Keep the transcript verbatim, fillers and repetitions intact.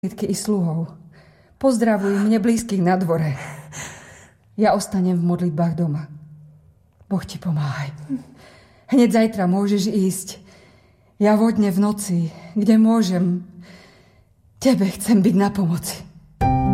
i sluhov. Pozdravuj mne blízkych na dvore. Ja ostanem v modlitbách doma. Boh ti pomáhaj. Hneď zajtra môžeš ísť. Ja vodne v noci, kde môžem. Tebe chcem byť na pomoci.